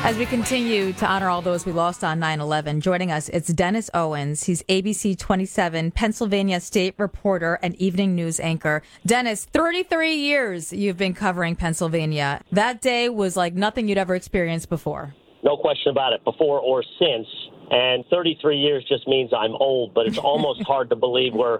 As we continue to honor all those we lost on 9/11, joining us, it's Dennis Owens. He's ABC 27 Pennsylvania State reporter and evening news anchor. Dennis, 33 years you've been covering Pennsylvania. That day was like nothing you'd ever experienced before. No question about it, before or since. And 33 years just means I'm old, but it's almost hard to believe we're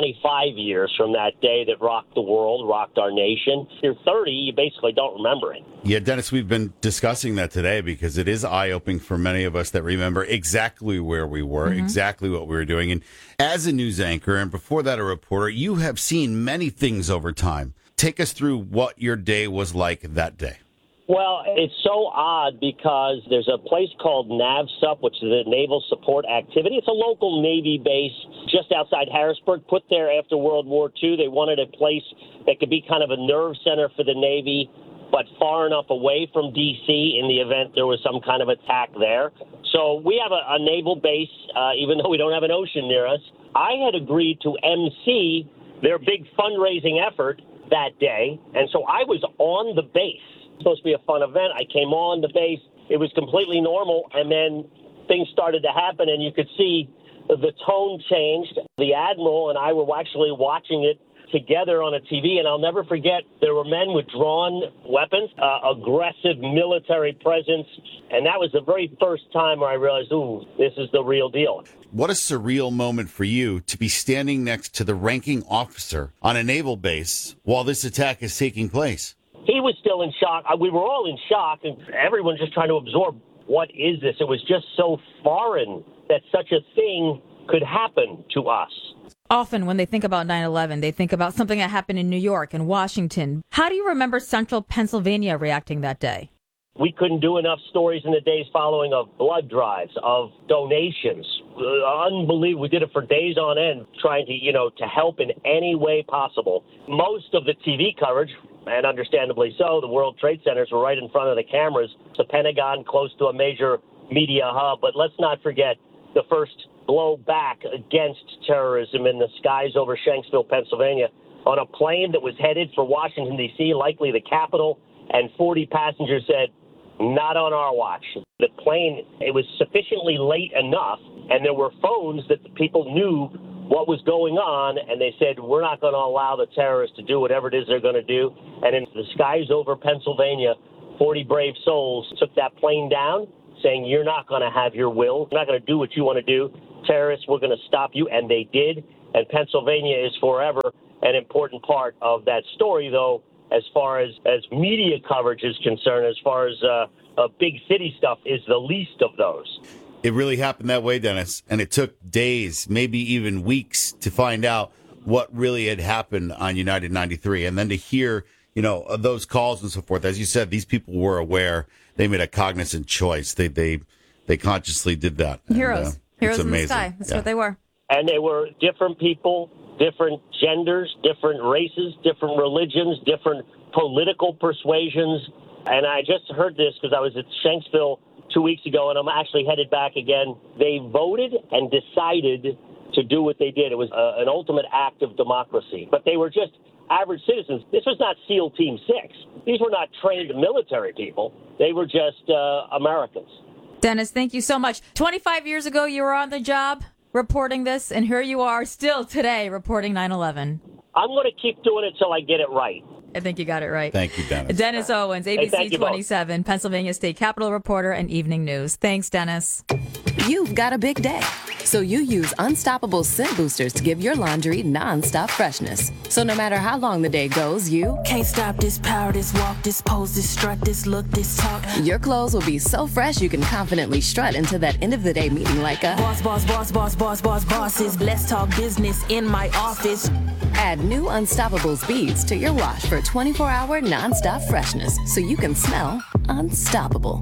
25 years from that day that rocked the world, rocked our nation. If you're 30, you basically don't remember it. Yeah, Dennis, we've been discussing that today because it is eye-opening for many of us that remember exactly where we were, exactly what we were doing. And as a news anchor, and before that a reporter, you have seen many things over time. Take us through what your day was like that day. Well, it's so odd because there's a place called NAVSUP, which is the Naval Support Activity. It's a local Navy base just outside Harrisburg, put there after World War II. They wanted a place that could be kind of a nerve center for the Navy, but far enough away from D.C. in the event there was some kind of attack there. So we have a naval base, even though we don't have an ocean near us. I had agreed to MC their big fundraising effort that day, and so I was on the base. Supposed to be a fun event. I came on the base. It was completely normal, and then things started to happen, and you could see the tone changed. The Admiral and I were actually watching it together on a TV, and I'll never forget there were men with drawn weapons, aggressive military presence, and that was the very first time where I realized, ooh, this is the real deal. What a surreal moment for you to be standing next to the ranking officer on a naval base while this attack is taking place. He was still in shock. We were all in shock, and everyone just trying to absorb, what is this? It was just so foreign that such a thing could happen to us. Often when they think about 9/11, they think about something that happened in New York and Washington. How do you remember Central Pennsylvania reacting that day? We couldn't do enough stories in the days following of blood drives, of donations. Unbelievable. We did it for days on end, trying to help in any way possible. Most of the TV coverage, and understandably so, the World Trade Centers were right in front of the cameras. The Pentagon close to a major media hub. But let's not forget the first blow back against terrorism in the skies over Shanksville, Pennsylvania, on a plane that was headed for Washington, D.C., likely the capital, and 40 passengers said, not on our watch. The plane, it was sufficiently late enough, and there were phones that the people knew what was going on, and they said, we're not going to allow the terrorists to do whatever it is they're going to do. And in the skies over Pennsylvania, 40 brave souls took that plane down, saying, you're not going to have your will. You're not going to do what you want to do. Terrorists, we're going to stop you, and they did. And Pennsylvania is forever an important part of that story, though, as far as media coverage is concerned, as far as big city stuff is the least of those. It really happened that way, Dennis, and it took days, maybe even weeks, to find out what really had happened on United 93. And then to hear, those calls and so forth. As you said, these people were aware. They made a cognizant choice. They consciously did that. Heroes. Heroes in amazing. the sky. That's what they were. And they were different people, different genders, different races, different religions, different political persuasions. And I just heard this because I was at Shanksville 2 weeks ago, and I'm actually headed back again. They voted and decided to do what they did. It was an ultimate act of democracy. But they were just average citizens. This was not SEAL Team 6. These were not trained military people. They were just Americans. Dennis, thank you so much. 25 years ago, you were on the job reporting this, and here you are still today reporting 9/11. I'm going to keep doing it till I get it right. I think you got it right. Thank you, Dennis. Dennis Owens, ABC 27, Pennsylvania State Capitol reporter and evening news. Thanks, Dennis. You've got a big day, so you use Unstoppable Scent Boosters to give your laundry nonstop freshness. So no matter how long the day goes, you can't stop this power, this walk, this pose, this strut, this look, this talk. Your clothes will be so fresh you can confidently strut into that end of the day meeting like a boss, boss, boss, boss, boss, boss, bosses. Let's talk business in my office. Add new Unstoppable beads to your wash for 24-hour nonstop freshness so you can smell unstoppable.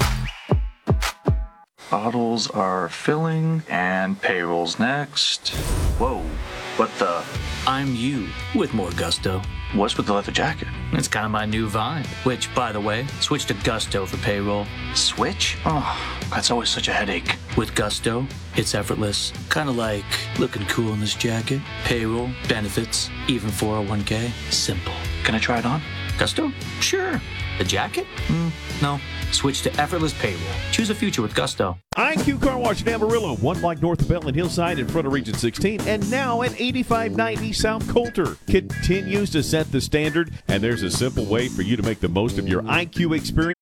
Bottles are filling and payroll's next. Whoa, what the? I'm you with more gusto. What's with the leather jacket? It's kind of my new vibe, which, by the way, switch to Gusto for payroll. Switch? Oh, that's always such a headache. With Gusto, it's effortless. Kind of like looking cool in this jacket. Payroll, benefits, even 401k. Simple. Can I try it on? Gusto? Sure. The jacket? No. Switch to effortless payroll. Choose a future with Gusto. IQ Car Wash in Amarillo, 1 block north of Bell and Hillside in front of Region 16, and now at 8590 South Coulter. Continues to set the standard, and there's a simple way for you to make the most of your IQ experience.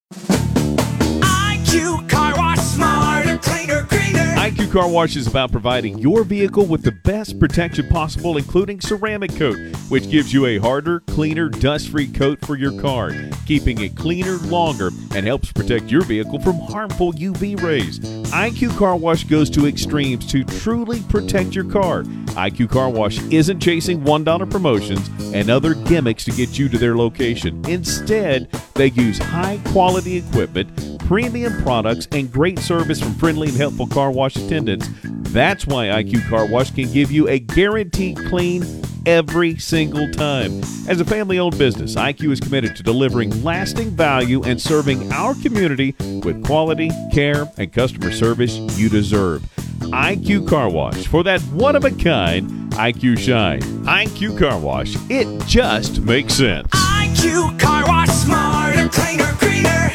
IQ Car Wash, smarter, cleaner, greener. IQ Car Wash is about providing your vehicle with the best protection possible, including ceramic coat, which gives you a harder, cleaner, dust-free coat for your car, keeping it cleaner longer and helps protect your vehicle from harmful UV rays. IQ Car Wash goes to extremes to truly protect your car. IQ Car Wash isn't chasing $1 promotions and other gimmicks to get you to their location. Instead, they use high-quality equipment, premium products, and great service from friendly and helpful car wash attendants. That's why IQ Car Wash can give you a guaranteed clean every single time. As a family-owned business, IQ is committed to delivering lasting value and serving our community with quality, care, and customer service you deserve. IQ Car Wash, for that one-of-a-kind IQ shine. IQ Car Wash, it just makes sense. IQ Car Wash, smarter, cleaner, greener.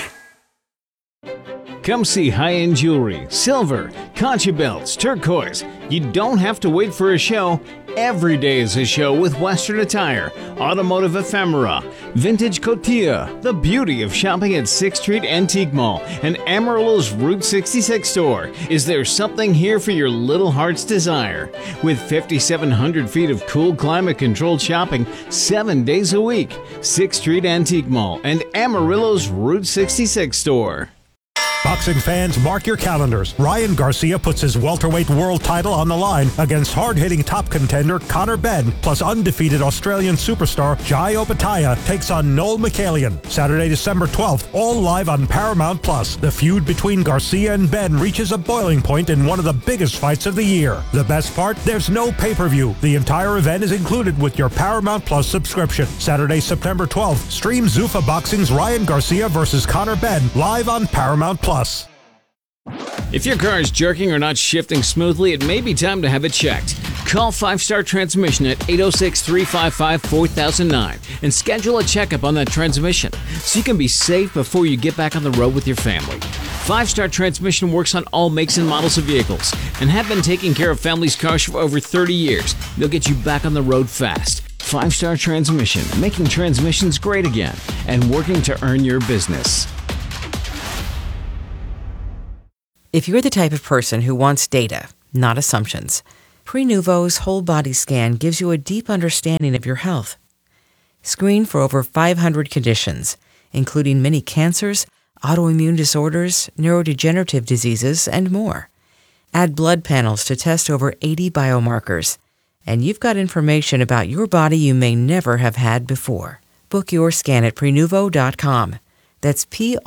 Come see high-end jewelry, silver, concha belts, turquoise. You don't have to wait for a show. Every day is a show with Western attire, automotive ephemera, vintage cotilla, the beauty of shopping at 6th Street Antique Mall and Amarillo's Route 66 store. Is there something here for your little heart's desire? With 5,700 feet of cool climate-controlled shopping 7 days a week, 6th Street Antique Mall and Amarillo's Route 66 store. Boxing fans, mark your calendars. Ryan Garcia puts his welterweight world title on the line against hard-hitting top contender Conor Benn, plus undefeated Australian superstar Jai Opetaia takes on Noel Mikhailian. Saturday, December 12th, all live on Paramount+. The feud between Garcia and Benn reaches a boiling point in one of the biggest fights of the year. The best part? There's no pay-per-view. The entire event is included with your Paramount+ subscription. Saturday, September 12th, stream Zuffa Boxing's Ryan Garcia versus Conor Benn live on Paramount+. If your car is jerking or not shifting smoothly, it may be time to have it checked. Call 5-Star Transmission at 806-355-4009 and schedule a checkup on that transmission so you can be safe before you get back on the road with your family. 5-Star Transmission works on all makes and models of vehicles and have been taking care of families' cars for over 30 years. They'll get you back on the road fast. 5-Star Transmission, making transmissions great again and working to earn your business. If you're the type of person who wants data, not assumptions, Prenuvo's whole body scan gives you a deep understanding of your health. Screen for over 500 conditions, including many cancers, autoimmune disorders, neurodegenerative diseases, and more. Add blood panels to test over 80 biomarkers, and you've got information about your body you may never have had before. Book your scan at Prenuvo.com. That's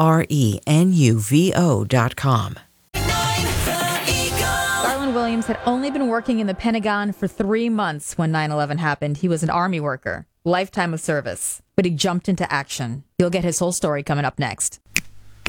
Prenuvo.com. Williams had only been working in the Pentagon for 3 months when 9/11 happened. He was an Army worker, lifetime of service, but he jumped into action. You'll get his whole story coming up next.